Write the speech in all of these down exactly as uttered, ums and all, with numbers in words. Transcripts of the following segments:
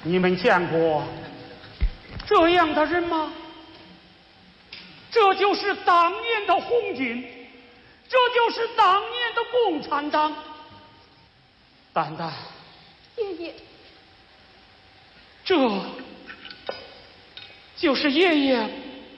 你们见过这样的人吗？这就是当年的红军，这就是当年的共产党。蛋蛋， 爷爷， 这就是爷爷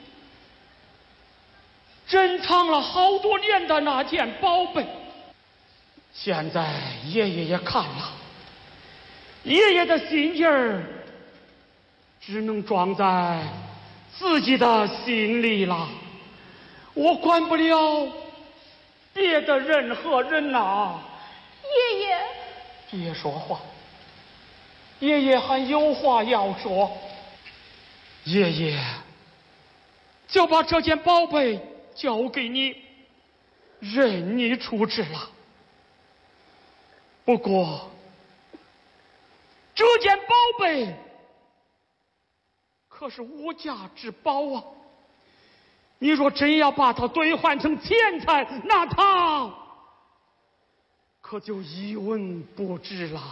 珍藏了好多年的那件宝贝。现在爷爷也看了，爷爷的心印儿只能装在自己的心里了，我管不了别的任何人呐。 爷爷， 别说话，爷爷还有话要说。爷爷就把这件宝贝交给你，任你处置了。不过这件宝贝可是无价之宝啊！你若真要把它兑换成钱财，那它可就一文不值了。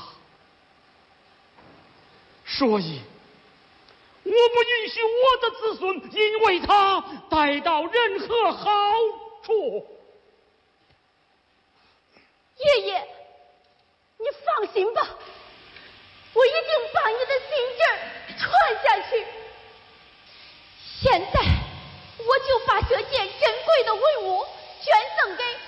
所以我不允许我的子孙因为它带到任何好处。 爷爷，你放心吧，我一定把你的心劲儿传下去。现在我就把这件珍贵的文物捐赠给